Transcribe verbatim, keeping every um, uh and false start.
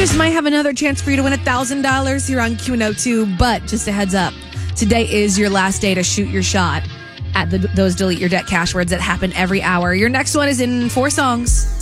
This might have another chance for you to win one thousand dollars here on Q one oh two, but just a heads up, today is your last day to shoot your shot at the, those Delete Your Debt cash words that happen every hour. Your next one is in four songs.